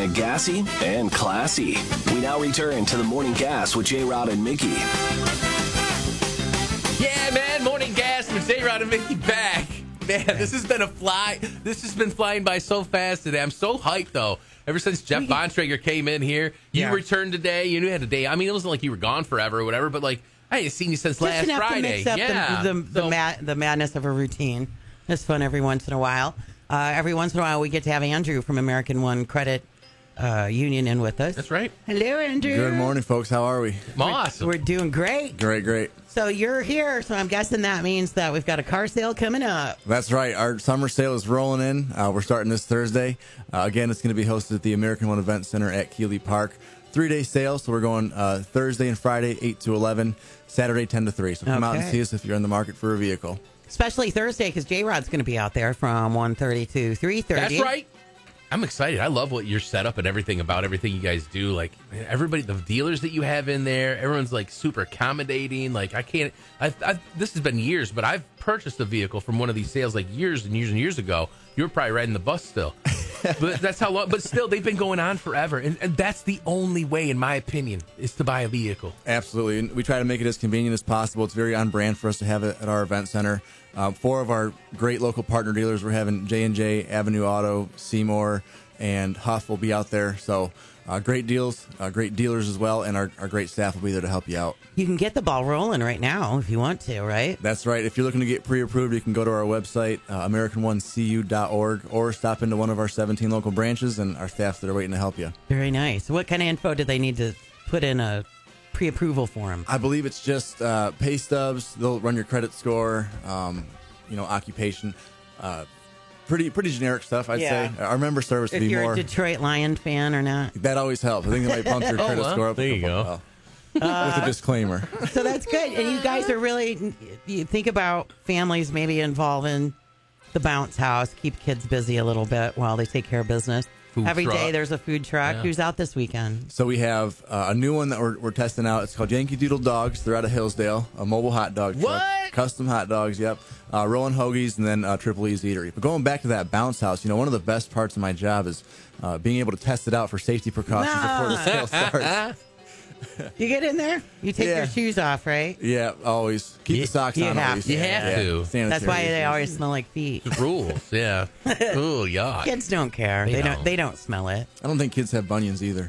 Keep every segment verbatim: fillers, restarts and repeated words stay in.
it gassy and classy. We now return to the Morning Gas with J-Rod and Mickey. Yeah, man, Morning Gas with J-Rod and Mickey back. Man, this has been a fly. This has been flying by so fast today. I'm so hyped, though. Ever since Jeff Bontrager came in here, you Yeah. returned today. You knew you had a day. I mean, it wasn't like you were gone forever or whatever, but like, I ain't seen you since Just last enough Friday. to mix up yeah. the, the, the, So- mad, the madness of a routine. It's fun every once in a while. Uh, every once in a while, we get to have Andrew from American One Credit uh, Union in with us. That's right. Hello, Andrew. Good morning, folks. How are we? Awesome. We're doing great. Great, great. So you're here, so I'm guessing that means that we've got a car sale coming up. That's right. Our summer sale is rolling in. Uh, we're starting this Thursday. Uh, again, it's going to be hosted at the American One Event Center at Keeley Park. Three-day sale, so we're going uh, Thursday and Friday, eight to eleven, Saturday, ten to three. So come out and Okay. see us if you're in the market for a vehicle. Especially Thursday, because J-Rod's going to be out there from one thirty to three thirty. That's right. I'm excited. I love what your setup and everything about everything you guys do. Like everybody, the dealers that you have in there, everyone's like super accommodating. Like I can't. I've, I've, this has been years, but I've purchased a vehicle from one of these sales like years and years and years ago. You were probably riding the bus still, but that's how long. But still, they've been going on forever, and, and that's the only way, in my opinion, is to buy a vehicle. Absolutely. And we try to make it as convenient as possible. It's very on brand for us to have it at our event center. Um, four of our great local partner dealers, we're having J and J, Avenue Auto, Seymour, and Huff will be out there. So uh, great deals, uh, great dealers as well, and our, our great staff will be there to help you out. You can get the ball rolling right now if you want to, right? That's right. If you're looking to get pre-approved, you can go to our website, uh, American One C U dot org, or stop into one of our seventeen local branches, and our staffs that are waiting to help you. Very nice. What kind of info do they need to put in a pre-approval form? I believe it's just uh, pay stubs. They'll run your credit score, um, you know, occupation. Uh, pretty pretty generic stuff, I'd Yeah. say. Our member service would If be you're more. a Detroit Lion fan or not. That always helps. I think they might pump your Oh, credit well, score up. there you go. Well, with a disclaimer. So that's good. And you guys are really, you think about families maybe involving the bounce house, keep kids busy a little bit while they take care of business. Food Every truck. day there's a food truck. Yeah. Who's out this weekend? So we have uh, a new one that we're, we're testing out. It's called Yankee Doodle Dogs. They're out of Hillsdale, a mobile hot dog truck. What? Custom hot dogs, yep. Uh, rolling hoagies, and then uh, Triple E's Eatery. But going back to that bounce house, you know, one of the best parts of my job is uh, being able to test it out for safety precautions before the sale starts. You get in there, you take Yeah. your shoes off, right? Yeah, always. Keep You- the socks you on, have always. to. You have Yeah. to. Sanitary That's why they issues. always smell like feet. Rules, yeah. Ooh, yuck. Kids don't care. They They, don't. don't. They don't smell it. I don't think kids have bunions either.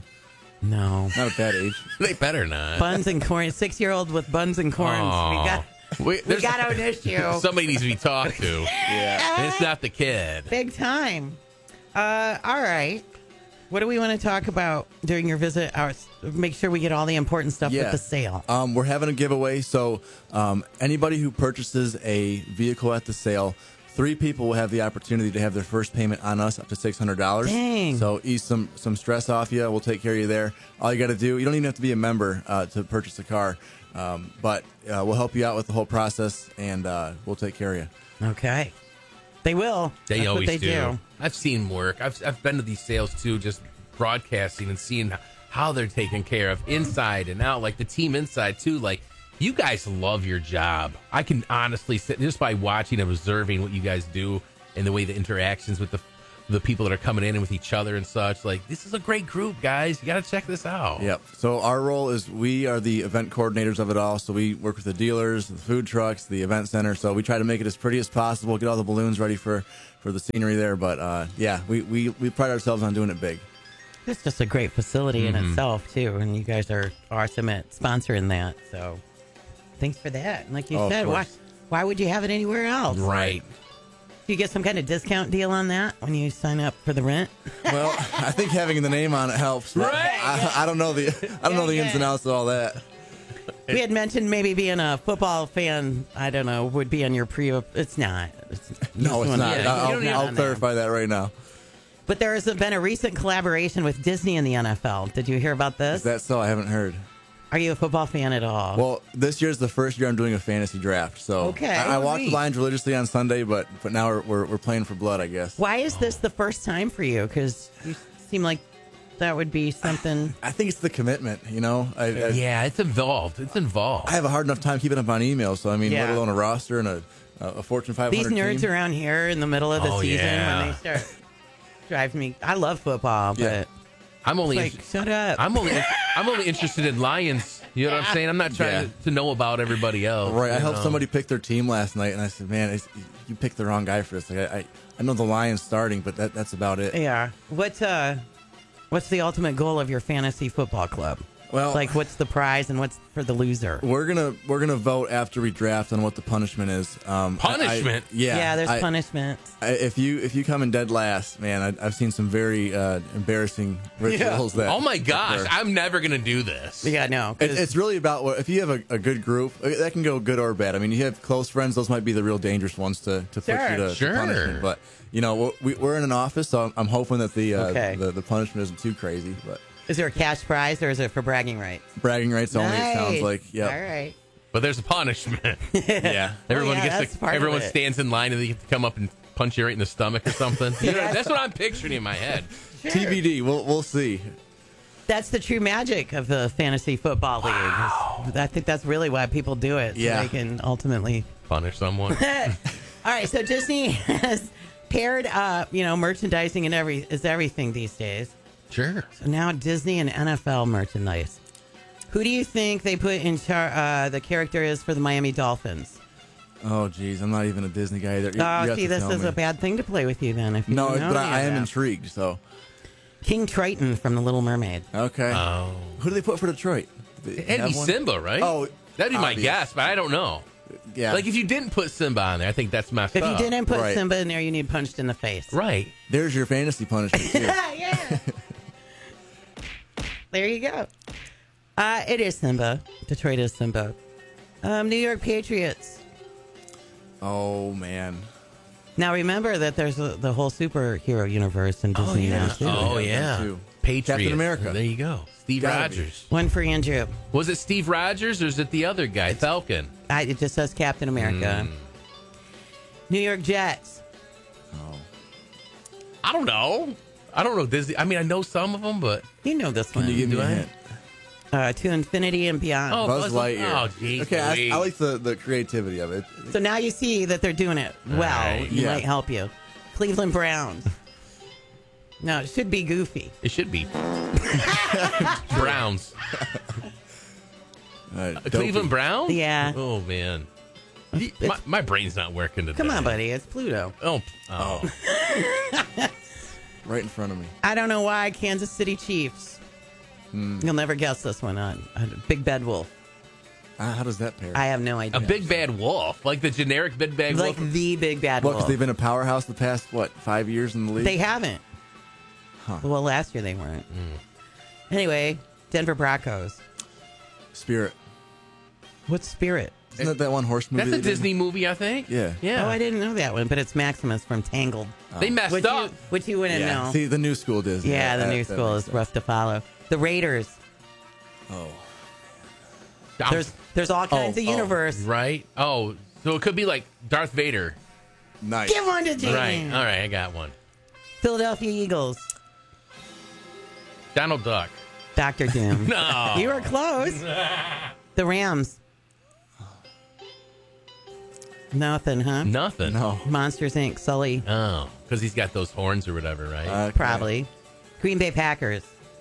No. Not at that age. They better not. Buns and corn. Six-year-old with buns and corns. Aw. We got. We, We there's- got an issue. Somebody needs to be talked to. Yeah. It's not the kid. Big time. Uh, all right. What do we want to talk about during your visit? Our, make sure we get all the important stuff with the sale. Um, we're having a giveaway. So um, anybody who purchases a vehicle at the sale, three people will have the opportunity to have their first payment on us up to six hundred dollars. Dang. So ease some, some stress off you. We'll take care of you there. All you got to do, you don't even have to be a member uh, to purchase a car. Um, but uh, we'll help you out with the whole process, and uh, we'll take care of you. Okay. They will. They That's always what they do. do. I've seen them work. I've I've been to these sales too, just broadcasting and seeing how they're taken care of inside and out. Like the team inside too. Like you guys love your job. I can honestly say just by watching and observing what you guys do and the way the interactions with the the people that are coming in and with each other and such. Like this is a great group, guys. You got to check this out. Yep. So our role is we are the event coordinators of it all. So we work with the dealers, the food trucks, the event center. So we try to make it as pretty as possible, get all the balloons ready for, for the scenery there. But uh, yeah, we, we, we pride ourselves on doing it big. It's just a great facility Mm-hmm. in itself, too. And you guys are awesome at sponsoring that. So thanks for that. And like you Oh, of said, why, course. why would you have it anywhere else? Right. Do you get some kind of discount deal on that when you sign up for the rent? Well, I think having the name on it helps. but Right. I, I don't know the I don't know the ins and outs of all that. We had mentioned maybe being a football fan, I don't know, would be on your pre. It's not. It's, No, it's just not. wanna- Yeah, I'll, you don't need I'll on there. clarify that right now. But there has been a recent collaboration with Disney and the N F L. Did you hear about this? Is that so? I haven't heard. Are you a football fan at all? Well, this year's the first year I'm doing a fantasy draft. So Okay. I, I Oh, watch the neat. Lions religiously on Sunday, but but now we're we're, we're playing for blood, I guess. Why is this the first time for you? Because you seem like that would be something. I think it's the commitment. You know, I, I, Yeah, it's involved. It's involved. I have a hard enough time keeping up on email. So I mean, Yeah. let alone a roster and a a Fortune five These hundred nerds team. around here in the middle of the Oh, season yeah. when they start drive me. I love football, but Yeah. I'm only Like, inter- shut up. I'm only I'm only interested in Lions. You know what I'm saying? I'm not trying Yeah. to, to know about everybody else. Right. I you helped know? somebody pick their team last night, and I said, "Man, it's, you picked the wrong guy for this. Like, I, I, I know the Lions starting, but that, that's about it." Yeah. What uh what's the ultimate goal of your fantasy football club? Well, Like what's the prize and what's for the loser? we're gonna we're gonna vote after we draft on what the punishment is. Um, I- I- Punishment? yeah. Yeah, there's I- punishments. I, if you if you come in dead last, man, I, I've seen some very uh, embarrassing rituals. That Oh my gosh, that are- I'm never gonna do this. Yeah, no. It, 'cause- it's really about what if you have a, a good group uh, that can go good or bad. I mean, you have close friends; those might be the real dangerous ones to, to put Sure. you to, to Sure. punishment. But you know, we, we're in an office, so I'm, I'm hoping that the, uh, Okay. the the punishment isn't too crazy. But is there a cash prize or is it for bragging rights? bragging rights only. It sounds Nice. like yeah, All right. But there's a punishment. yeah. Everyone Oh, yeah, gets that's to, part of everyone it. stands in line and they have to come up and punch you right in the stomach or something. You know, that's what I'm picturing in my head. T B D. We'll we'll see. That's the true magic of the fantasy football league. is- I think that's really why people do it. So Yeah. they can ultimately. Punish someone. All right. So Disney has paired up, you know, merchandising and every is everything these days. Sure. So now Disney and N F L merchandise. Who do you think they put in char- uh, the character is for the Miami Dolphins? Oh, geez, I'm not even a Disney guy either. You- you Oh, have see, to this tell is me. a bad thing to play with you then. If you No, don't know but I, I any of am that. intrigued. So King Triton from The Little Mermaid. okay, Oh. who do they put for Detroit? Do they It'd have be one? Simba, right? Oh, that'd be my obvious. guess, but I don't know. Yeah, Like if you didn't put Simba on there, I think that's messed If up. you didn't put Right. Simba in there, you need punched in the face. right? there's your fantasy punishment. Too. yeah. There you go. Uh, it is Simba. Detroit is Simba. Um, New York Patriots. Oh man, Now remember that there's a, the whole superhero universe in Disney now too. Oh Yeah, yeah. them too. Patriots. Captain America. There you go. Steve Gotta be. Rogers. One for Andrew. Was it Steve Rogers or is it the other guy, Falcon? I, it just says Captain America. New York Jets. I don't know. I don't know Disney. I mean, I know some of them, but You know this can one. you give me Do a I? hint? uh, to Infinity and Beyond. Oh, Buzz Buzz- Lightyear. oh, geez, okay, I, Louise. I like the, the creativity of it. So now you see that they're doing it well. right. It Yeah. might help you. Cleveland Browns. No, it should be Goofy. it should be Browns. Uh, Uh, Cleveland Browns? Yeah. Oh man, my, my brain's not working today. Come on, buddy. It's Pluto. Oh, oh. right in front of me. I don't know why Kansas City Chiefs. You'll never guess this one. Uh, uh, Big Bad Wolf. Uh, how does that pair? I have no idea. A big bad wolf, like the generic big bad like wolf. the Big Bad Well, Wolf. because they've been a powerhouse the past what five years in the league. They haven't. Huh. Well, last year they weren't. Anyway, Denver Broncos. Spirit. What's Spirit? Isn't that that one horse movie? That's a they did? Disney movie, I think. Yeah. yeah. Oh, I didn't know that one, but it's Maximus from Tangled. They messed Which up. you, which you wouldn't Yeah. know. See the new school Disney. yeah, the That- new that school makes is rough to follow. The Raiders. sense. Oh, There's there's all kinds Oh, of oh. universe. right. Oh, so it could be like Darth Vader. nice. Give one to James. Right. All right, I got one. Philadelphia Eagles. Donald Duck. Doctor Doom. No. You were close. The Rams. Nothing, huh? Nothing. No. Monsters Incorporated. Sully. Oh, because he's got those horns or whatever, right? Okay. Probably. Green Bay Packers.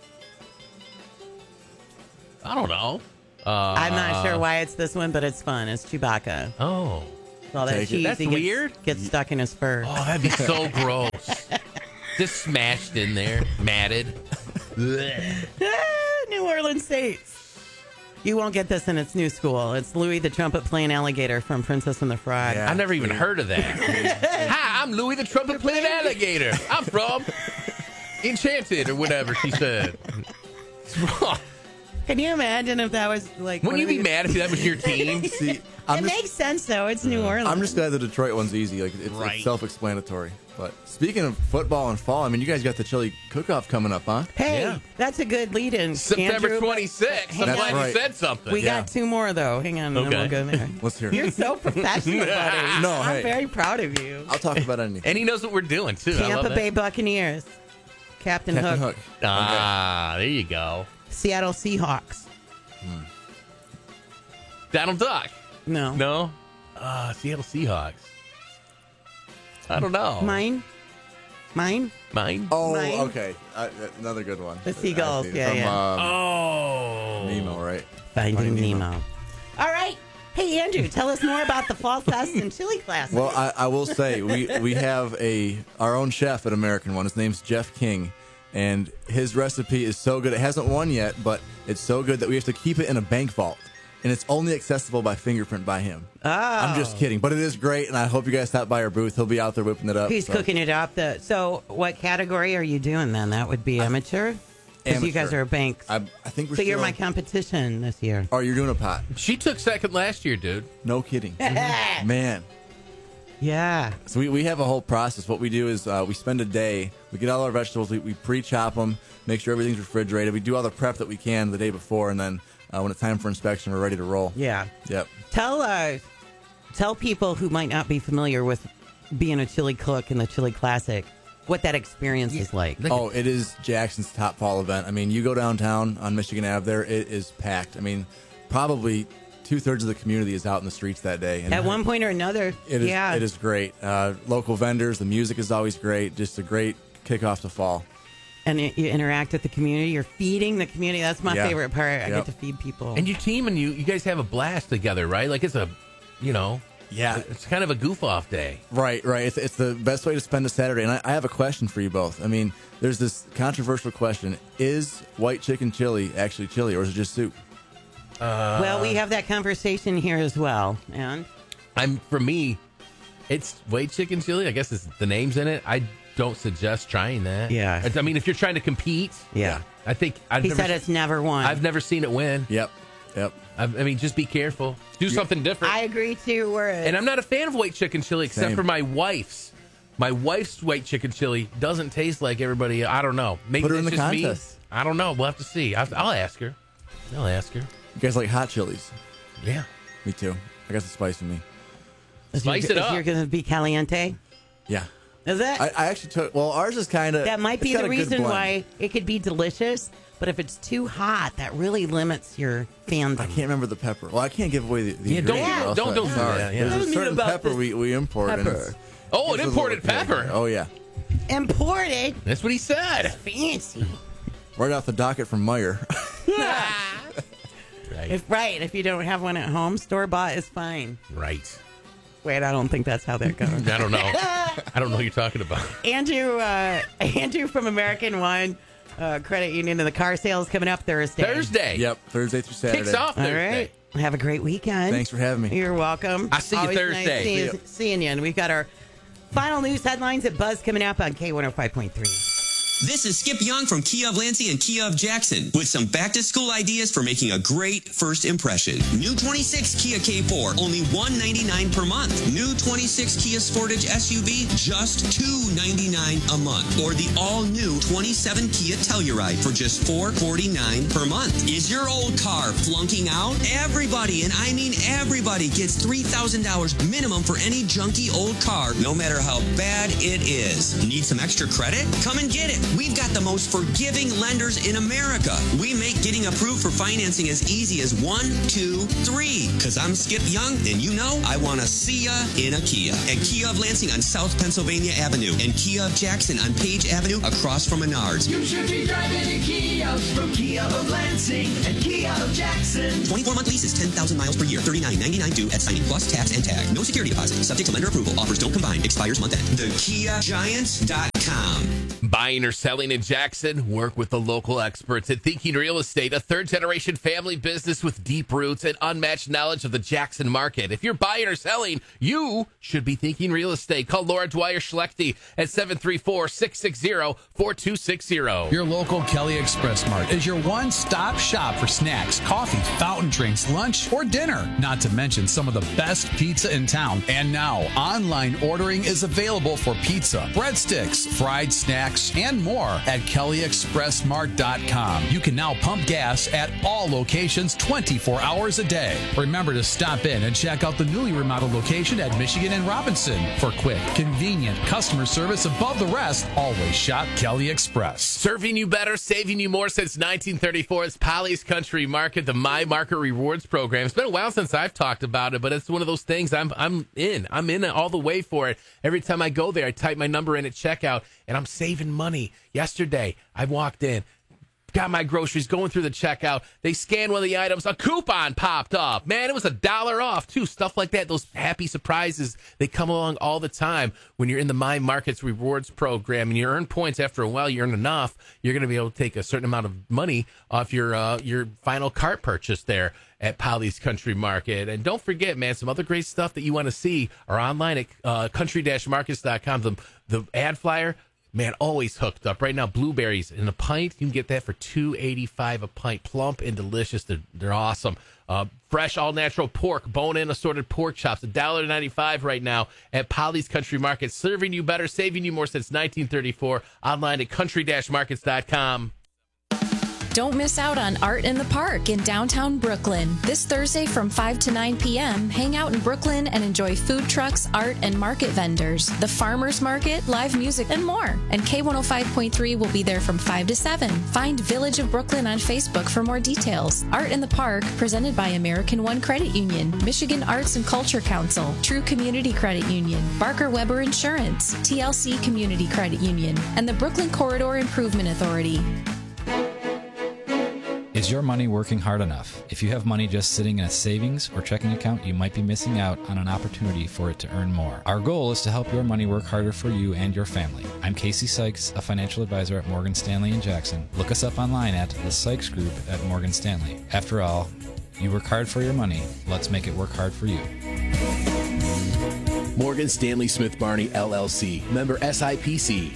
I don't know. Uh, I'm not sure why it's this one, but it's fun. It's Chewbacca. Oh. All that Take it. cheese That's he gets, weird. gets stuck in his fur. Oh, that'd be so gross. Just smashed in there, matted. New Orleans Saints. You won't get this in its new school. It's Louis the Trumpet playing alligator from Princess and the Frog. Yeah. I've never even heard of that. Hi, I'm Louis the Trumpet playing alligator. I'm from Enchanted or whatever she said. What's wrong? Can you imagine if that was like? Wouldn't one you of be these- mad if that was your team? See, I'm It just, makes sense though. It's New Orleans. I'm just glad the Detroit one's easy. Like it's, Right. it's self-explanatory. But speaking of football and fall, I mean, you guys got the chili cook-off coming up, huh? Hey, Yeah. that's a good lead-in. September Andrew. twenty-sixth. I'm That's glad right. you said something. We Yeah. got two more though. Hang on, and then Okay. we'll go there. Let's hear it. You're so professional, buddy. No, I'm hey. very proud of you. I'll talk about anything. And he knows what we're doing, too. I love Tampa that. Bay Buccaneers, Captain, Captain Hook, Hook. Ah, there you go. Seattle Seahawks. Donald Duck. No, No? Uh, Seattle Seahawks. I don't know. mine. Mine? Mine? Oh, Mine? okay. Uh, another good one. The seagulls, I see. yeah, From, yeah. Um, Oh. Nemo, right? Finding Nemo. Nemo. All right. Hey, Andrew, tell us more about the Fall Fest and Chili Classic. Well, I, I will say we, we have a our own chef at American One. His name's Jeff King, and his recipe is so good. It hasn't won yet, but it's so good that we have to keep it in a bank vault, and it's only accessible by fingerprint by him. Oh. I'm just kidding, but it is great, and I hope you guys stop by our booth. He'll be out there whipping it up. He's so. cooking it up. The, so what category are you doing then? That would be amateur? Because you guys Amateur. are banks. I, I think we're So you're still- my competition this year. Oh, you're doing a pot. She took second last year, dude. No kidding. Man. Yeah. So we, we have a whole process. What we do is uh, we spend a day, we get all our vegetables, we, we pre-chop them, make sure everything's refrigerated. We do all the prep that we can the day before, and then uh, when it's time for inspection, we're ready to roll. Yeah. Yep. Tell uh, tell people who might not be familiar with being a chili cook in the Chili Classic what that experience is like. Oh, it is Jackson's top fall event. I mean, you go downtown on Michigan Avenue there, it is packed. I mean, probably two-thirds of the community is out in the streets that day. And At one point or another, it is, yeah. it is great. Uh, local vendors, the music is always great. Just a great kickoff to fall. And it, you interact with the community. You're feeding the community. That's my Yeah. favorite part. I Yep. get to feed people. And your team and you, you guys have a blast together, right? Like it's a, you know, Yeah. it's kind of a goof off day. Right, right. It's, it's the best way to spend a Saturday. And I, I have a question for you both. I mean, there's this controversial question. Is white chicken chili actually chili, or is it just soup? well, we have that conversation here as well. And I'm for me, it's white chicken chili. I guess it's the name's in it. I don't suggest trying that. Yeah. I mean, if you're trying to compete, yeah, I think I've he never, said it's never won. I've never seen it win. Yep, yep. I've, I mean, just be careful. Do something different. I agree too. Where And I'm not a fan of white chicken chili, except Same. for my wife's. My wife's white chicken chili doesn't taste like everybody. I don't know. Maybe Put her in it's the just contest. me. I don't know. We'll have to see. I'll, I'll ask her. I'll ask her. You guys like hot chilies? Yeah. Me too. I got the spice in me. is Spice you're, it up. You're going to be caliente. Yeah. Is it? I, I actually took, well, ours is kind of. that might be the reason why it could be delicious. But if it's too hot, that really limits your fandom. I can't remember the pepper. Well, I can't give away the, the Yeah, don't- ingredient, or else don't- I- don't do sorry. that, yeah. There's Tell a me certain about pepper this we, we import. And pepper. it's, Oh, an it's a imported little pepper. pig. Oh, yeah. Imported. That's what he said. Fancy. Right off the docket from Meyer. Right. If right, if you don't have one at home, store bought is fine. right. Wait, I don't think that's how that goes. I don't know. I don't know what you're talking about. Andrew, uh, Andrew from American One uh, Credit Union, and the car sale is coming up Thursday. Thursday. Yep, Thursday through Saturday. Kicks off All Thursday. right. Have a great weekend. Thanks for having me. You're welcome. I'll see you Always Thursday. Nice seeing, See ya. seeing you. And we've got our final news headlines at Buzz coming up on K one oh five point three. This is Skip Young from Kia of Lansing and Kia of Jackson with some back-to-school ideas for making a great first impression. New twenty-six Kia K four, only one hundred ninety-nine dollars per month. New twenty-six Kia Sportage S U V, just two hundred ninety-nine dollars a month. Or the all-new twenty-seven Kia Telluride for just four hundred forty-nine dollars per month. Is your old car flunking out? Everybody, and I mean everybody, gets three thousand dollars minimum for any junky old car, no matter how bad it is. Need some extra credit? Come and get it. We've got the most forgiving lenders in America. We make getting approved for financing as easy as one, two, three. Because I'm Skip Young, and you know I want to see ya in a Kia. At Kia of Lansing on South Pennsylvania Avenue and Kia of Jackson on Page Avenue across from Menards. You should be driving a Kia from Kia of Lansing and Kia of Jackson. twenty-four month lease is ten thousand miles per year. thirty-nine ninety-nine due at signing plus tax and tag. No security deposit. Subject to lender approval. Offers don't combine. Expires month end. the kia giants dot com. Buying or selling in Jackson? Work with the local experts at Thinking Real Estate, a third-generation family business with deep roots and unmatched knowledge of the Jackson market. If you're buying or selling, you should be Thinking Real Estate. Call Laura Dwyer Schlechte at seven three four, six six zero, four two six zero. Your local Kelly Express Mart is your one-stop shop for snacks, coffee, fountain drinks, lunch, or dinner. Not to mention some of the best pizza in town. And now, online ordering is available for pizza, breadsticks, fried snacks, and more at kelly express mart dot com. You can now pump gas at all locations twenty-four hours a day. Remember to stop in and check out the newly remodeled location at Michigan and Robinson. For quick, convenient customer service above the rest, always shop Kelly Express. Serving you better, saving you more since nineteen thirty-four. It's Polly's Country Market, the My Market Rewards program. It's been a while since I've talked about it, but it's one of those things I'm I'm in. I'm in all the way for it. Every time I go there, I type my number in at checkout, and I'm saving money. Yesterday, I walked in, got my groceries, going through the checkout. They scanned one of the items. A coupon popped up. Man, it was a dollar off, too. Stuff like that. Those happy surprises, they come along all the time when you're in the My Markets Rewards program and you earn points. After a while, you earn enough. You're going to be able to take a certain amount of money off your uh, your final cart purchase there at Polly's Country Market. And don't forget, man, some other great stuff that you want to see are online at uh, country dash markets dot com. The, the ad flyer, man, always hooked up. Right now, blueberries in a pint, you can get that for two eighty-five a pint. Plump and delicious. They're, they're awesome. Uh, fresh, all-natural pork, bone-in assorted pork chops, one dollar ninety-five right now at Polly's Country Market. Serving you better, saving you more since nineteen thirty-four. Online at country dash markets dot com. Don't miss out on Art in the Park in downtown Brooklyn. This Thursday from five to nine p.m., hang out in Brooklyn and enjoy food trucks, art, and market vendors, the farmers market, live music, and more. And K one oh five point three will be there from five to seven. Find Village of Brooklyn on Facebook for more details. Art in the Park, presented by American One Credit Union, Michigan Arts and Culture Council, True Community Credit Union, Barker Weber Insurance, T L C Community Credit Union, and the Brooklyn Corridor Improvement Authority. Is your money working hard enough? If you have money just sitting in a savings or checking account, you might be missing out on an opportunity for it to earn more. Our goal is to help your money work harder for you and your family. I'm Casey Sykes, a financial advisor at Morgan Stanley in Jackson. Look us up online at the Sykes Group at Morgan Stanley. After all, you work hard for your money. Let's make it work hard for you. Morgan Stanley Smith Barney, L L C. Member S I P C.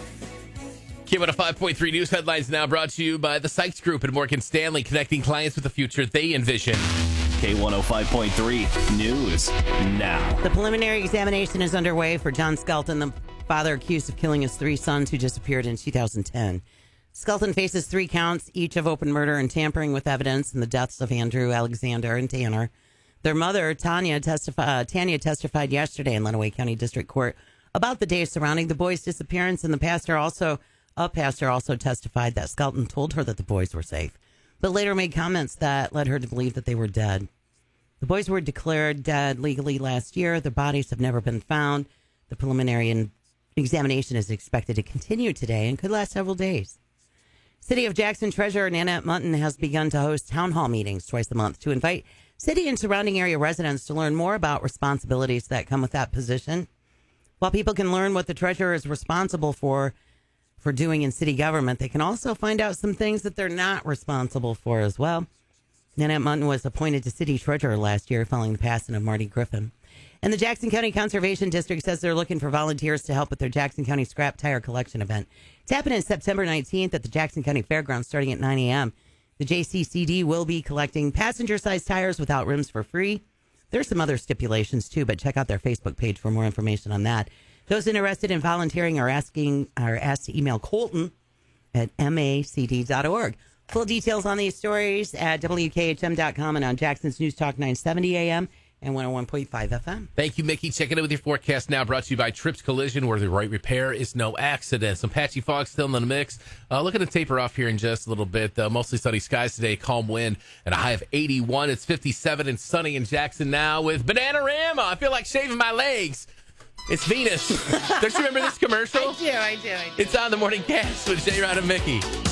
K one oh five point three News Headlines now brought to you by the Sykes Group at Morgan Stanley, connecting clients with the future they envision. K one oh five point three News now. The preliminary examination is underway for John Skelton, the father accused of killing his three sons who disappeared in two thousand ten. Skelton faces three counts, each of open murder and tampering with evidence in the deaths of Andrew, Alexander, and Tanner. Their mother, Tanya, testif- uh, Tanya testified yesterday in Lenawee County District Court about the days surrounding the boys' disappearance, and the pastor also... A pastor also testified that Skelton told her that the boys were safe, but later made comments that led her to believe that they were dead. The boys were declared dead legally last year. Their bodies have never been found. The preliminary examination is expected to continue today and could last several days. City of Jackson Treasurer Nanette Mutton has begun to host town hall meetings twice a month to invite city and surrounding area residents to learn more about responsibilities that come with that position. While people can learn what the treasurer is responsible for, for doing in city government, they can also find out some things that they're not responsible for as well. Nanette Mutton was appointed to city treasurer last year following the passing of Marty Griffin. And the Jackson County Conservation District says they're looking for volunteers to help with their Jackson County Scrap Tire Collection event. It's happening September nineteenth at the Jackson County Fairgrounds starting at nine a.m. The J C C D will be collecting passenger-sized tires without rims for free. There's some other stipulations, too, but check out their Facebook page for more information on that. Those interested in volunteering are asking are asked to email Colton at M A C D dot org. Full details on these stories at W K H M dot com and on Jackson's News Talk nine seventy A M and one oh one point five F M. Thank you, Mickey. Checking in with your forecast now, brought to you by Trips Collision, where the right repair is no accident. Some patchy fog still in the mix. Uh, looking to taper off here in just a little bit. Uh, mostly sunny skies today, calm wind, and a high of eighty-one. It's fifty-seven and sunny in Jackson now with Bananarama. I feel like shaving my legs. It's Venus. Don't you remember this commercial? I do, I do, I do. It's on the Morning Cast with J. Rod and Mickey.